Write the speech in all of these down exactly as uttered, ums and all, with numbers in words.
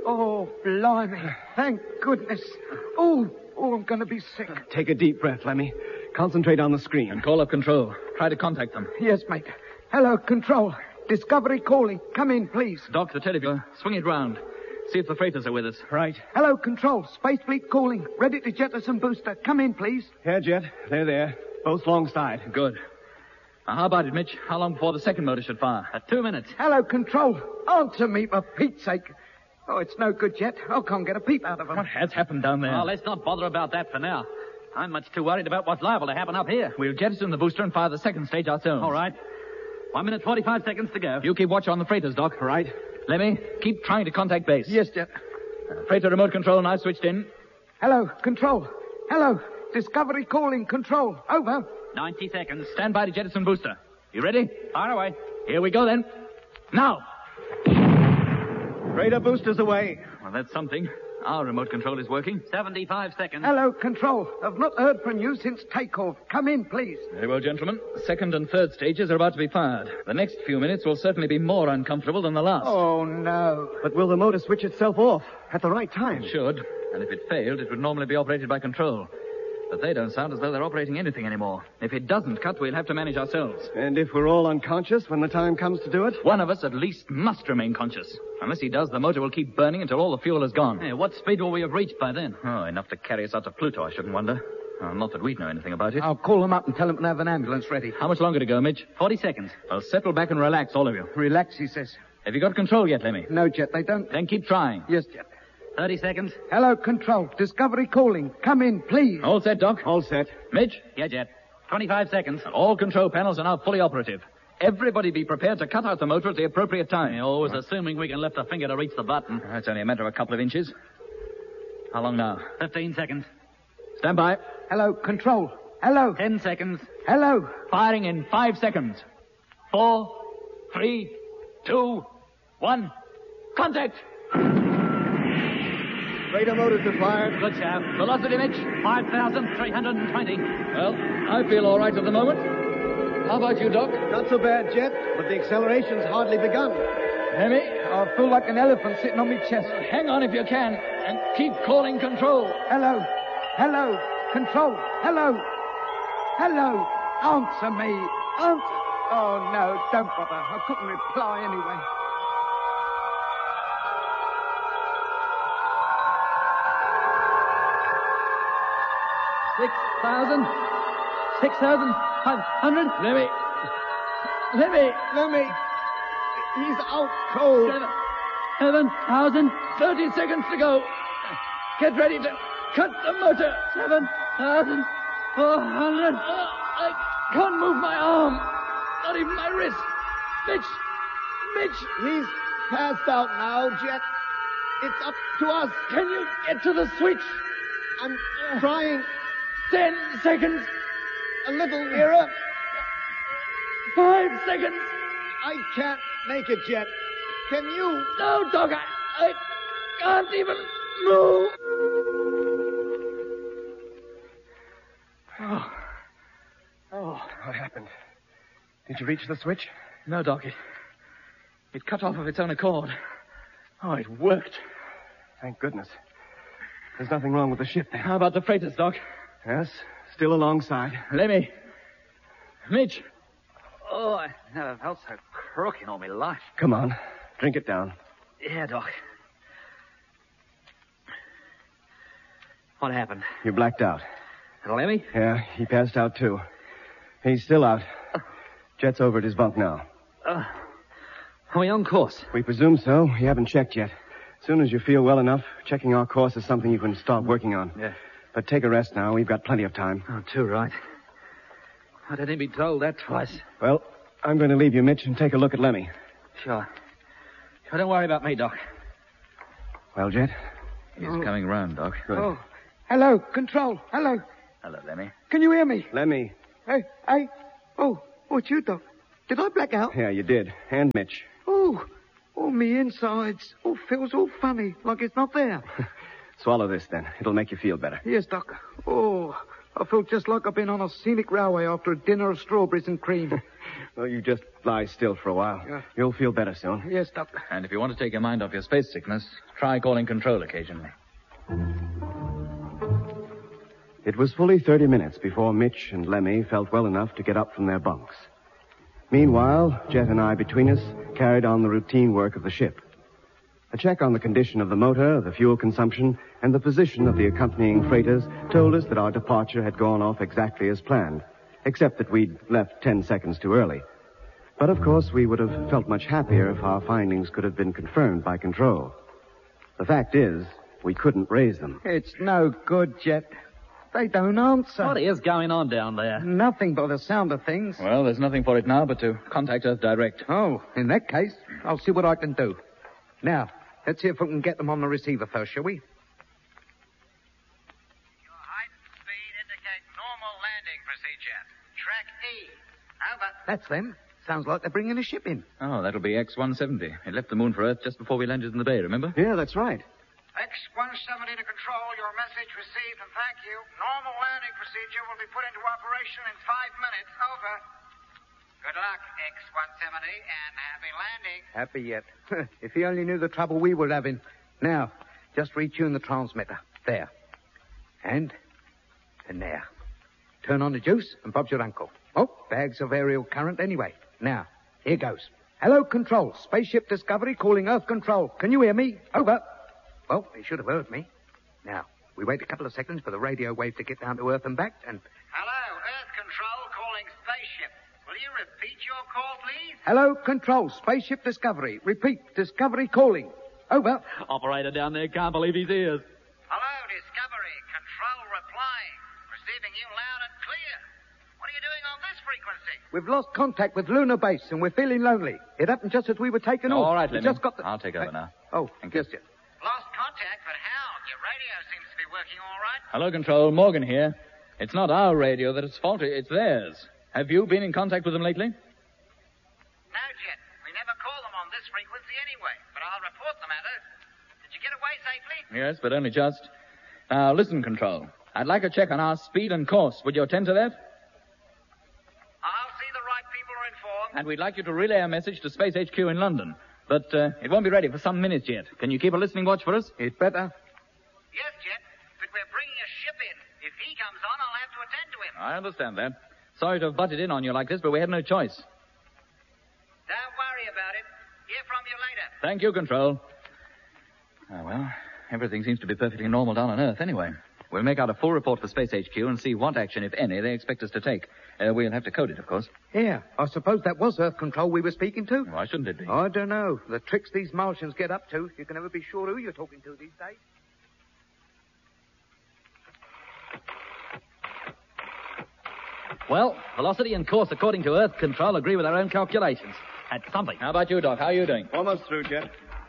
Oh, blimey. Thank goodness. Oh, oh, I'm going to be sick. Take a deep breath, Lemmy. Concentrate on the screen. And call up control. Try to contact them. Yes, mate. Hello, control. Discovery calling. Come in, please. Doc, the television. Swing it round. See if the freighters are with us. Right. Hello, control. Space Fleet calling. Ready to jettison booster. Come in, please. Here, Jet. They're there. Both alongside. Good. Now, how about it, Mitch? How long before the second motor should fire? Uh, two minutes. Hello, control. Answer me, for Pete's sake. Oh, it's no good, Jet. I can't get a peep out of them. What has happened down there? Well, let's not bother about that for now. I'm much too worried about what's liable to happen up here. We'll jettison the booster and fire the second stage ourselves. All right. One minute, forty-five seconds to go. You keep watch on the freighters, Doc. Right. Lemmy, keep trying to contact base. Yes, Jet. Uh, freighter remote control now switched in. Hello, control. Hello. Discovery calling, control. Over. ninety seconds. Stand by to jettison booster. You ready? Fire away. Here we go, then. Now! Freighter boosters away. Well, that's something. Our remote control is working. seventy-five seconds. Hello, control. I've not heard from you since takeoff. Come in, please. Very well, gentlemen. The second and third stages are about to be fired. The next few minutes will certainly be more uncomfortable than the last. Oh, no. But will the motor switch itself off at the right time? It should. And if it failed, it would normally be operated by control. But they don't sound as though they're operating anything anymore. If it doesn't cut, we'll have to manage ourselves. And if we're all unconscious when the time comes to do it? One of us at least must remain conscious. Unless he does, the motor will keep burning until all the fuel is gone. Hey, what speed will we have reached by then? Oh, enough to carry us out to Pluto, I shouldn't wonder. Oh, not that we'd know anything about it. I'll call them up and tell them to have an ambulance ready. How much longer to go, Mitch? forty seconds. Well, settle back and relax, all of you. Relax, he says. Have you got control yet, Lemmy? No, Jet, they don't. Then keep trying. Yes, Jet. thirty seconds. Hello, control. Discovery calling. Come in, please. All set, Doc? All set. Mitch? Yeah, Jet. twenty-five seconds. All control panels are now fully operative. Everybody be prepared to cut out the motor at the appropriate time. Yeah, always assuming we can lift a finger to reach the button. That's only a matter of a couple of inches. How long now? fifteen seconds. Stand by. Hello, control. Hello. ten seconds. Hello. Firing in five seconds. Four, three, two, one. Contact! Freighter motors are fired. Good shout. Velocity, Mitch? five thousand three hundred twenty. Well, I feel all right at the moment. How about you, Doc? Not so bad, Jet, but the acceleration's hardly begun. Lemmy? I feel like an elephant sitting on my chest. Hang on if you can, and keep calling control. Hello. Hello. Control. Hello. Hello. Answer me. Answer. Oh, no, don't bother. I couldn't reply anyway. Six thousand. Six thousand five hundred. Lemmy. Lemmy. Lemmy, he's out cold. Seven. Seven thousand. Thirty seconds to go. Get ready to cut the motor. Seven thousand four hundred. Oh, I can't move my arm. Not even my wrist. Mitch. Mitch. He's passed out now, Jet. It's up to us. Can you get to the switch? I'm trying. Ten seconds. A little nearer. Five seconds. I can't make it, Jet. Can you? No, Doc. I, I can't even move. Oh. Oh. What happened? Did you reach the switch? No, Doc. It, it cut off of its own accord. Oh, it worked. Thank goodness. There's nothing wrong with the ship then. How about the freighters, Doc? Yes, still alongside. Lemmy. Mitch. Oh, I never felt so crook in all my life. Come on. Drink it down. Yeah, Doc. What happened? You blacked out. Lemmy? Yeah, he passed out too. He's still out. Jet's over at his bunk now. Uh, are we on course? We presume so. You haven't checked yet. As soon as you feel well enough, checking our course is something you can start working on. Yeah. But take a rest now. We've got plenty of time. Oh, too right. I didn't be told that twice. Well, I'm going to leave you, Mitch, and take a look at Lemmy. Sure. Sure, don't worry about me, Doc. Well, Jet? He's oh. coming round, Doc. Good. Oh. Hello, control. Hello. Hello, Lemmy. Can you hear me? Lemmy. Hey, hey. Oh, oh, it's you, Doc. Did I black out? Yeah, you did. And Mitch. Oh, oh, me insides. Oh, feels all funny, like it's not there. Swallow this, then. It'll make you feel better. Yes, Doc. Oh, I feel just like I've been on a scenic railway after a dinner of strawberries and cream. Well, you just lie still for a while. Yeah. You'll feel better soon. Yes, Doctor. And if you want to take your mind off your space sickness, try calling control occasionally. It was fully thirty minutes before Mitch and Lemmy felt well enough to get up from their bunks. Meanwhile, Jet and I, between us, carried on the routine work of the ship. A check on the condition of the motor, the fuel consumption, and the position of the accompanying freighters told us that our departure had gone off exactly as planned, except that we'd left ten seconds too early. But, of course, we would have felt much happier if our findings could have been confirmed by control. The fact is, we couldn't raise them. It's no good, Jet. They don't answer. What is going on down there? Nothing but the sound of things. Well, there's nothing for it now but to contact Earth direct. Oh, in that case, I'll see what I can do. Now, let's see if we can get them on the receiver first, shall we? Your height and speed indicate normal landing procedure. Track E. Over. That's them. Sounds like they're bringing a ship in. Oh, that'll be X one seventy. It left the moon for Earth just before we landed in the bay, remember? Yeah, that's right. X one seventy to control. Your message received and thank you. Normal landing procedure will be put into operation in five minutes. Over. Good luck, X one seventy, and happy landing. Happy yet. If he only knew the trouble we were having. Now, just retune the transmitter. There. And, and there. Turn on the juice and Bob's your uncle. Oh, bags of aerial current anyway. Now, here goes. Hello, Control. Spaceship Discovery calling Earth Control. Can you hear me? Over. Well, they should have heard me. Now, we wait a couple of seconds for the radio wave to get down to Earth and back, and... Hello, Earth Control calling Spaceship. Will you repeat your call, please? Hello, Control. Spaceship Discovery. Repeat, Discovery calling. Over. Operator down there can't believe his ears. Hello, Discovery. Control replying. Receiving you loud and clear. What are you doing on this frequency? We've lost contact with Lunar Base, and we're feeling lonely. It happened just as we were taking off. All right, We Lemmy. just got the... I'll take over now. Oh, Thank you. yes, yes. Lost contact, but how? Your radio seems to be working all right. Hello, Control. Morgan here. It's not our radio that is faulty. It's theirs. Have you been in contact with them lately? No, Jet. We never call them on this frequency anyway, but I'll report the matter. Did you get away safely? Yes, but only just. Now, listen, Control. I'd like a check on our speed and course. Would you attend to that? I'll see the right people are informed. And we'd like you to relay a message to Space H Q in London. But uh, it won't be ready for some minutes yet. Can you keep a listening watch for us? It better. Yes, Jet, but we're bringing a ship in. If he comes on, I'll have to attend to him. I understand that. Sorry to have butted in on you like this, but we had no choice. Don't worry about it. Hear from you later. Thank you, Control. Oh, well, everything seems to be perfectly normal down on Earth anyway. We'll make out a full report for Space H Q and see what action, if any, they expect us to take. Uh, we'll have to code it, of course. Yeah, I suppose that was Earth Control we were speaking to. Why shouldn't it be? I don't know. The tricks these Martians get up to, you can never be sure who you're talking to these days. Well, velocity and course according to Earth Control agree with our own calculations. That's something. How about you, Doc? How are you doing? Almost through, Jet.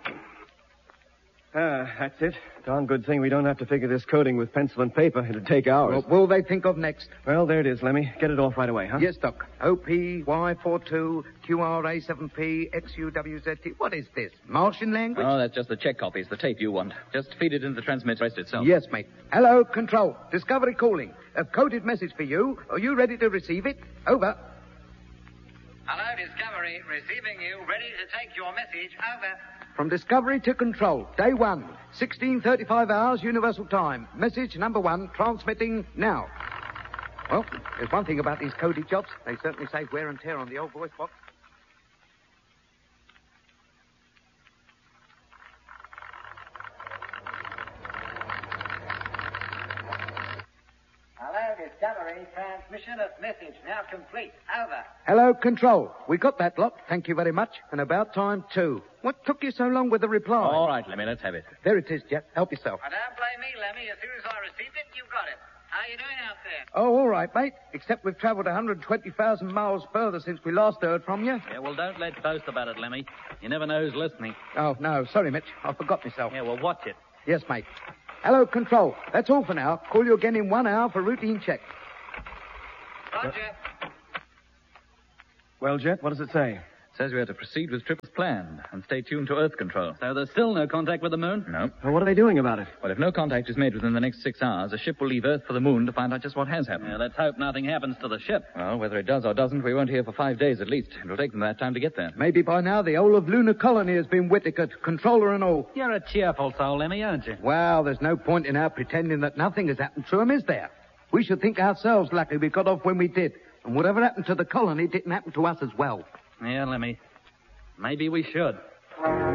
Ah, that's it. Darn good thing we don't have to figure this coding with pencil and paper. It'd take hours. What will they think of next? Well, there it is, Lemmy. Get it off right away, huh? Yes, Doc. O P Y forty-two Q R A seven P X U W Z T. What is this? Martian language? Oh, that's just the check copies, the tape you want. Just feed it into the transmitter itself. Yes, mate. Hello, Control. Discovery calling. A coded message for you. Are you ready to receive it? Over. Hello, Discovery. Receiving you. Ready to take your message. Over. From Discovery to Control. Day one. sixteen thirty-five hours Universal Time. Message number one. Transmitting now. Well, there's one thing about these coded jobs. They certainly save wear and tear on the old voice box. Hello, Discovery. Transmission of message now complete. Over. Hello, Control. We got that lot. Thank you very much. And about time, too. What took you so long with the reply? All right, Lemmy, let's have it. There it is, Jet. Help yourself. Oh, don't blame me, Lemmy. As soon as I received it, you got it. How are you doing out there? Oh, all right, mate. Except we've travelled one hundred twenty thousand miles further since we last heard from you. Yeah, well, don't let's boast about it, Lemmy. You never know who's listening. Oh, no. Sorry, Mitch. I forgot myself. Yeah, well, watch it. Yes, mate. Hello, Control. That's all for now. Call you again in one hour for routine check. Roger. Well, Jet, what does it say? says we are to proceed with trip as planned and stay tuned to Earth control. So there's still no contact with the moon? No. Well, what are they doing about it? Well, if no contact is made within the next six hours, a ship will leave Earth for the moon to find out just what has happened. Yeah, let's hope nothing happens to the ship. Well, whether it does or doesn't, we won't hear for five days at least. It'll take them that time to get there. Maybe by now the whole of Lunar Colony has been Whittaker, controller and all. You're a cheerful soul, Lemmy, aren't you? Well, there's no point in our pretending that nothing has happened to 'em, is there? We should think ourselves lucky we got off when we did. And whatever happened to the colony didn't happen to us as well. Yeah, Lemmy. Maybe we should.